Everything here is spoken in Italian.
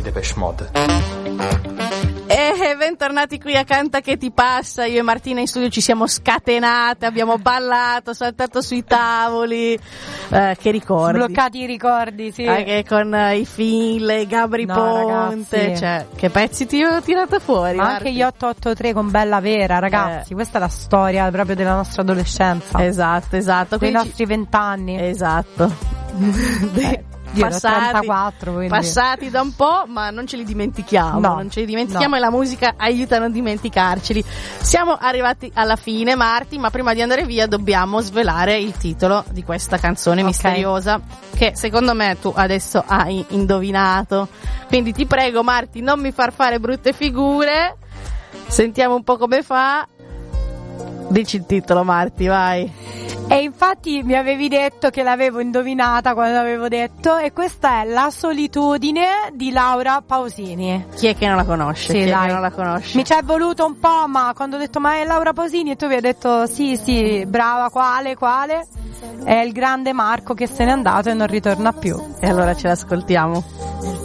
Depeche Mode. E bentornati qui a Canta che ti passa. Io e Martina in studio ci siamo scatenate, abbiamo ballato, saltato sui tavoli, che ricordi, sbloccati i ricordi, sì, anche con i Finlay, Gabri Ponte, ragazzi. Cioè, che pezzi ti ho tirato fuori, ma Marti. anche gli 883 con Bella Vera, ragazzi, questa è la storia proprio della nostra adolescenza, esatto, dei quindi nostri 20 anni, esatto. io ero 34, quindi. Passati da un po', ma non ce li dimentichiamo, e la musica aiuta a non dimenticarceli. Siamo arrivati alla fine, Marti, ma prima di andare via dobbiamo svelare il titolo di questa canzone misteriosa, che secondo me tu adesso hai indovinato, quindi ti prego, Marti, non mi far fare brutte figure, sentiamo un po' come fa. Dici il titolo, Marti, vai. E infatti mi avevi detto che l'avevo indovinata quando l'avevo detto, e questa è La solitudine di Laura Pausini. Chi è che non la conosce? Sì, Chi è dai. che non la conosce? Mi ci è voluto un po', ma quando ho detto ma è Laura Pausini, e tu mi hai detto sì, brava, quale? È il grande Marco che se n'è andato e non ritorna più. E allora ce l'ascoltiamo.